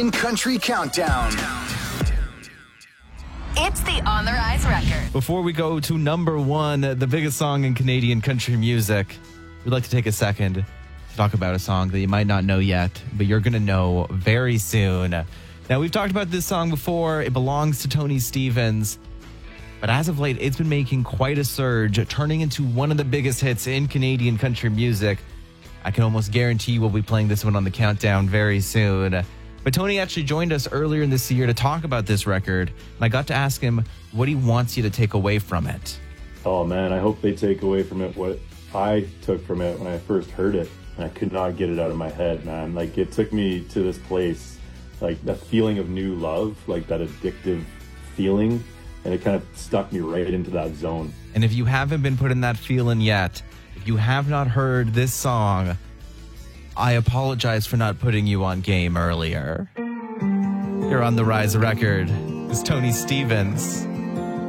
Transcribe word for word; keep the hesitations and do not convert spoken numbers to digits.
Country Countdown. It's the On the Rise record. Before we go to number one, the biggest song in Canadian country music, we'd like to take a second to talk about a song that you might not know yet, but you're going to know very soon. Now, we've talked about this song before. It belongs to Tony Stevens. But as of late, it's been making quite a surge, turning into one of the biggest hits in Canadian country music. I can almost guarantee we'll be playing this one on the countdown very soon. But Tony actually joined us earlier in this year to talk about this record. And I got to ask him what he wants you to take away from it. Oh, man, I hope they take away from it what I took from it when I first heard it. And I could not get it out of my head, man. Like, it took me to this place, like that feeling of new love, like that addictive feeling. And it kind of stuck me right into that zone. And if you haven't been put in that feeling yet, if you have not heard this song, I apologize for not putting you on game earlier. You're on the Rise record. It's Tony Stevens.